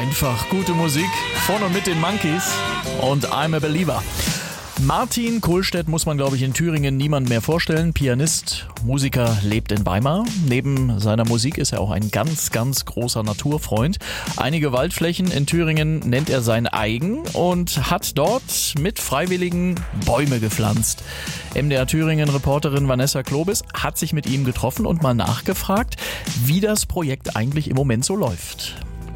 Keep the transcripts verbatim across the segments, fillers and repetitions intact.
Einfach gute Musik von und mit den Monkeys und I'm a Believer. Martin Kohlstedt muss man, glaube ich, in Thüringen niemand mehr vorstellen. Pianist, Musiker, lebt in Weimar. Neben seiner Musik ist er auch ein ganz, ganz großer Naturfreund. Einige Waldflächen in Thüringen nennt er sein eigen und hat dort mit Freiwilligen Bäume gepflanzt. M D R Thüringen-Reporterin Vanessa Klobis hat sich mit ihm getroffen und mal nachgefragt, wie das Projekt eigentlich im Moment so läuft.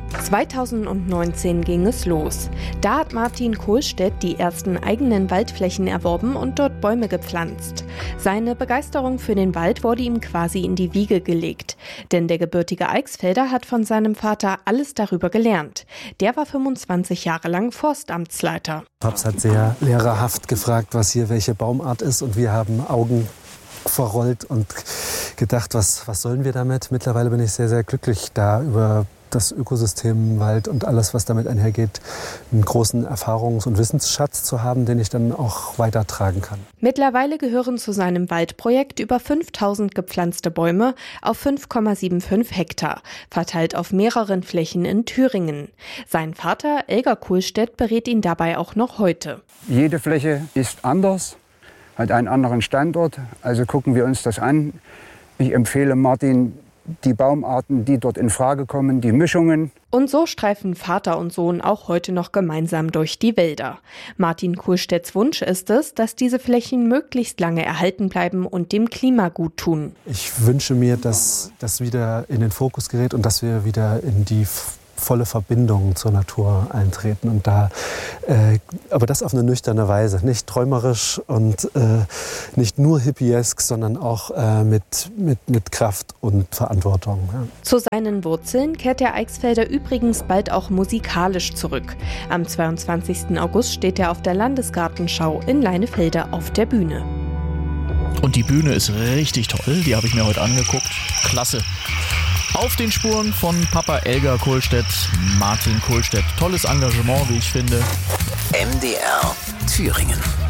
zweitausendneunzehn ging es los. Da hat Martin Kohlstedt die ersten eigenen Waldflächen erworben und dort Bäume gepflanzt. Seine Begeisterung für den Wald wurde ihm quasi in die Wiege gelegt. Denn der gebürtige Eichsfelder hat von seinem Vater alles darüber gelernt. Der war fünfundzwanzig Jahre lang Forstamtsleiter. Paps hat sehr lehrerhaft gefragt, was hier welche Baumart ist, und wir haben Augen verrollt und gedacht, was, was sollen wir damit? Mittlerweile bin ich sehr, sehr glücklich, da über das Ökosystem Wald und alles, was damit einhergeht, einen großen Erfahrungs- und Wissensschatz zu haben, den ich dann auch weitertragen kann. Mittlerweile gehören zu seinem Waldprojekt über fünftausend gepflanzte Bäume auf fünf Komma fünfundsiebzig Hektar, verteilt auf mehreren Flächen in Thüringen. Sein Vater, Elgar Kohlstedt, berät ihn dabei auch noch heute. Jede Fläche ist anders, hat einen anderen Standort, also gucken wir uns das an. Ich empfehle Martin die Baumarten, die dort in Frage kommen, die Mischungen. Und so streifen Vater und Sohn auch heute noch gemeinsam durch die Wälder. Martin Kohlstedts Wunsch ist es, dass diese Flächen möglichst lange erhalten bleiben und dem Klima gut tun. Ich wünsche mir, dass das wieder in den Fokus gerät und dass wir wieder in die volle Verbindung zur Natur eintreten, und da, äh, aber das auf eine nüchterne Weise, nicht träumerisch und äh, nicht nur hippiesk, sondern auch äh, mit, mit, mit Kraft und Verantwortung. Ja. Zu seinen Wurzeln kehrt der Eichsfelder übrigens bald auch musikalisch zurück. Am zweiundzwanzigsten August steht er auf der Landesgartenschau in Leinefelde auf der Bühne. Und die Bühne ist richtig toll, die habe ich mir heute angeguckt. Klasse. Auf den Spuren von Papa Elgar Kohlstedt, Martin Kohlstedt. Tolles Engagement, wie ich finde. M D R Thüringen.